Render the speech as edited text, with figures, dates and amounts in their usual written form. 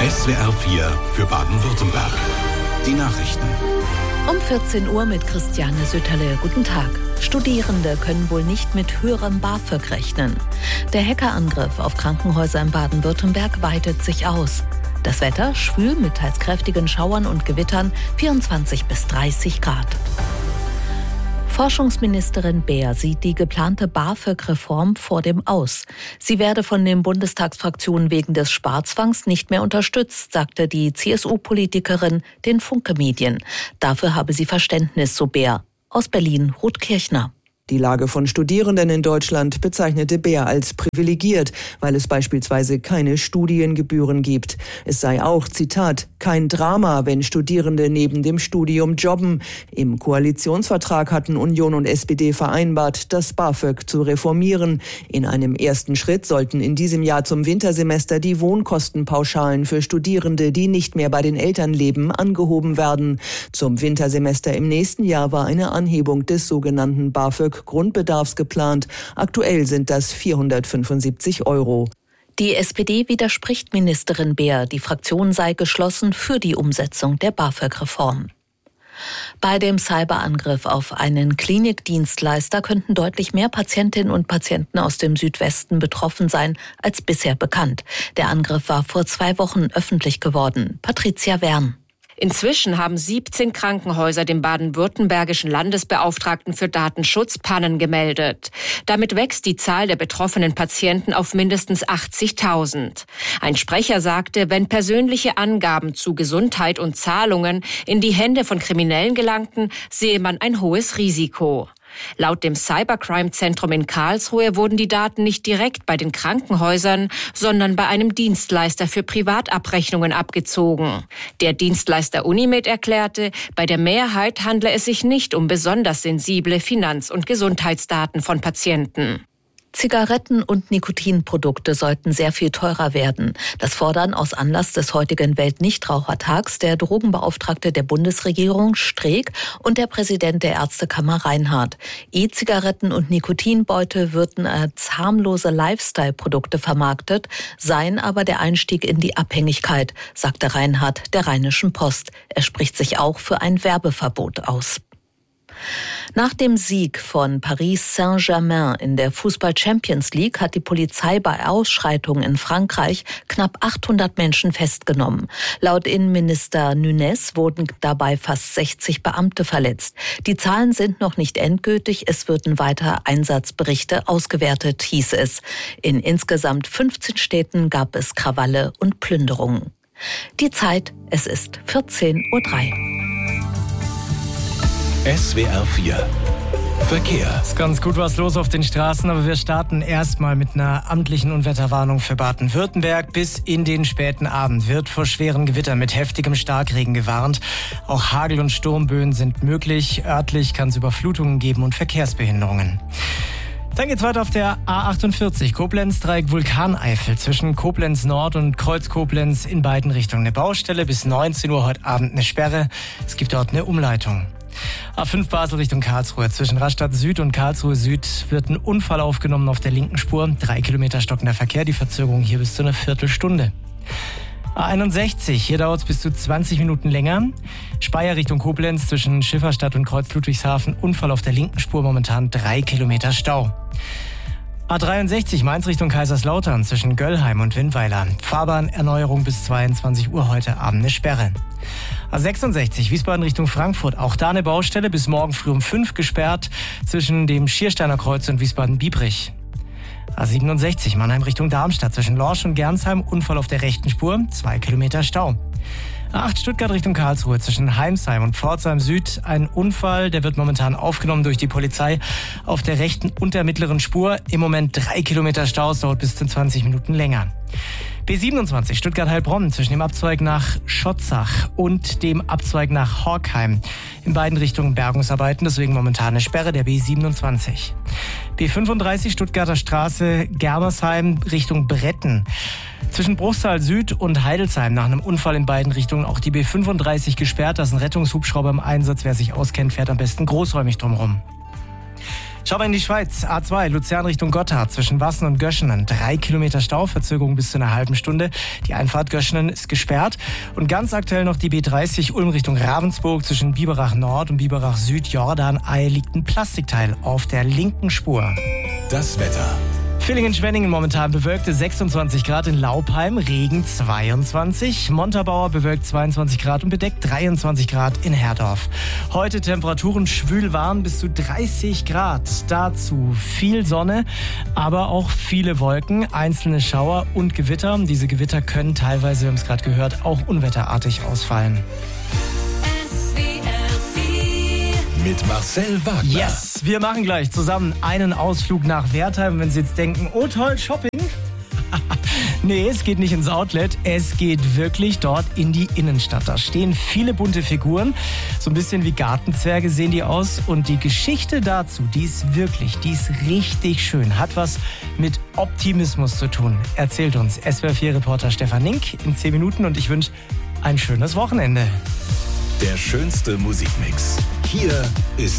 SWR 4 für Baden-Württemberg. Die Nachrichten. Um 14 Uhr mit Christiane Sütterle. Guten Tag. Studierende können wohl nicht mit höherem BAföG rechnen. Der Hackerangriff auf Krankenhäuser in Baden-Württemberg weitet sich aus. Das Wetter schwül mit teils kräftigen Schauern und Gewittern, 24 bis 30 Grad. Forschungsministerin Baer sieht die geplante BAföG-Reform vor dem Aus. Sie werde von den Bundestagsfraktionen wegen des Sparzwangs nicht mehr unterstützt, sagte die CSU-Politikerin den Funke-Medien. Dafür habe sie Verständnis, so Baer. Aus Berlin, Ruth Kirchner. Die Lage von Studierenden in Deutschland bezeichnete Baer als privilegiert, weil es beispielsweise keine Studiengebühren gibt. Es sei auch, Zitat, kein Drama, wenn Studierende neben dem Studium jobben. Im Koalitionsvertrag hatten Union und SPD vereinbart, das BAföG zu reformieren. In einem ersten Schritt sollten in diesem Jahr zum Wintersemester die Wohnkostenpauschalen für Studierende, die nicht mehr bei den Eltern leben, angehoben werden. Zum Wintersemester im nächsten Jahr war eine Anhebung des sogenannten BAföG-Grundbedarfs geplant. Aktuell sind das 475 €. Die SPD widerspricht Ministerin Baer. Die Fraktion sei geschlossen für die Umsetzung der BAföG-Reform. Bei dem Cyberangriff auf einen Klinikdienstleister könnten deutlich mehr Patientinnen und Patienten aus dem Südwesten betroffen sein als bisher bekannt. Der Angriff war vor 2 Wochen öffentlich geworden. Patricia Wern. Inzwischen haben 17 Krankenhäuser dem baden-württembergischen Landesbeauftragten für Datenschutz Pannen gemeldet. Damit wächst die Zahl der betroffenen Patienten auf mindestens 80.000. Ein Sprecher sagte, wenn persönliche Angaben zu Gesundheit und Zahlungen in die Hände von Kriminellen gelangten, sehe man ein hohes Risiko. Laut dem Cybercrime-Zentrum in Karlsruhe wurden die Daten nicht direkt bei den Krankenhäusern, sondern bei einem Dienstleister für Privatabrechnungen abgezogen. Der Dienstleister Unimed erklärte, bei der Mehrheit handle es sich nicht um besonders sensible Finanz- und Gesundheitsdaten von Patienten. Zigaretten und Nikotinprodukte sollten sehr viel teurer werden. Das fordern aus Anlass des heutigen Weltnichtrauchertags der Drogenbeauftragte der Bundesregierung Streeck und der Präsident der Ärztekammer Reinhardt. E-Zigaretten und Nikotinbeutel würden als harmlose Lifestyle-Produkte vermarktet, seien aber der Einstieg in die Abhängigkeit, sagte Reinhardt der Rheinischen Post. Er spricht sich auch für ein Werbeverbot aus. Nach dem Sieg von Paris Saint-Germain in der Fußball-Champions League hat die Polizei bei Ausschreitungen in Frankreich knapp 800 Menschen festgenommen. Laut Innenminister Nunez wurden dabei fast 60 Beamte verletzt. Die Zahlen sind noch nicht endgültig, es würden weiter Einsatzberichte ausgewertet, hieß es. In insgesamt 15 Städten gab es Krawalle und Plünderungen. Die Zeit, es ist 14:03 Uhr. SWR 4 Verkehr. Ist ganz gut was los auf den Straßen, aber wir starten erstmal mit einer amtlichen Unwetterwarnung für Baden-Württemberg. Bis in den späten Abend wird vor schweren Gewittern mit heftigem Starkregen gewarnt. Auch Hagel- und Sturmböen sind möglich. Örtlich kann es Überflutungen geben und Verkehrsbehinderungen. Dann geht's weiter auf der A48, Koblenz-Dreieck Vulkaneifel, zwischen Koblenz Nord und Kreuz Koblenz in beiden Richtungen. Eine Baustelle, bis 19 Uhr heute Abend eine Sperre. Es gibt dort eine Umleitung. A5 Basel Richtung Karlsruhe. Zwischen Rastatt Süd und Karlsruhe Süd wird ein Unfall aufgenommen auf der linken Spur. 3 Kilometer stockender Verkehr, die Verzögerung hier bis zu einer Viertelstunde. A61, hier dauert es bis zu 20 Minuten länger. Speyer Richtung Koblenz zwischen Schifferstadt und Kreuz Ludwigshafen. Unfall auf der linken Spur, momentan 3 Kilometer Stau. A63 Mainz Richtung Kaiserslautern zwischen Göllheim und Windweiler. Fahrbahnerneuerung bis 22 Uhr heute Abend eine Sperre. A66 Wiesbaden Richtung Frankfurt. Auch da eine Baustelle, bis morgen früh um 5 gesperrt zwischen dem Schiersteiner Kreuz und Wiesbaden-Biebrich. A67 Mannheim Richtung Darmstadt zwischen Lorsch und Gernsheim. Unfall auf der rechten Spur, 2 Kilometer Stau. A8 Stuttgart Richtung Karlsruhe zwischen Heimsheim und Pforzheim Süd. Ein Unfall, der wird momentan aufgenommen durch die Polizei auf der rechten und der mittleren Spur. Im Moment 3 Kilometer Stau, es dauert bis zu 20 Minuten länger. B27 Stuttgart-Heilbronn zwischen dem Abzweig nach Schotzach und dem Abzweig nach Horkheim. In beiden Richtungen Bergungsarbeiten, deswegen momentan eine Sperre der B27. B35 Stuttgarter Straße Germersheim Richtung Bretten. Zwischen Bruchsal Süd und Heidelsheim nach einem Unfall in beiden Richtungen auch die B35 gesperrt. Da ist ein Rettungshubschrauber im Einsatz. Wer sich auskennt, fährt am besten großräumig drumherum. Schauen wir in die Schweiz. A2 Luzern Richtung Gotthard zwischen Wassen und Göschenen. 3 Kilometer Stau, Verzögerung bis zu einer halben Stunde. Die Einfahrt Göschenen ist gesperrt. Und ganz aktuell noch die B30 Ulm Richtung Ravensburg zwischen Biberach Nord und Biberach Süd. Jordanei liegt ein Plastikteil auf der linken Spur. Das Wetter. Villingen-Schwenningen momentan bewölkte 26 Grad, in Laupheim Regen 22, Montabaur bewölkt 22 Grad und bedeckt 23 Grad in Herdorf. Heute Temperaturen schwül warm bis zu 30 Grad. Dazu viel Sonne, aber auch viele Wolken, einzelne Schauer und Gewitter. Diese Gewitter können teilweise, wir haben es gerade gehört, auch unwetterartig ausfallen. Mit Marcel Wagner. Yes, wir machen gleich zusammen einen Ausflug nach Wertheim. Wenn Sie jetzt denken, oh toll, Shopping. Nee, es geht nicht ins Outlet, es geht wirklich dort in die Innenstadt. Da stehen viele bunte Figuren, so ein bisschen wie Gartenzwerge sehen die aus. Und die Geschichte dazu, die ist richtig schön. Hat was mit Optimismus zu tun. Erzählt uns SWR4-Reporter Stefan Nink in 10 Minuten und ich wünsche ein schönes Wochenende. Der schönste Musikmix. Hier ist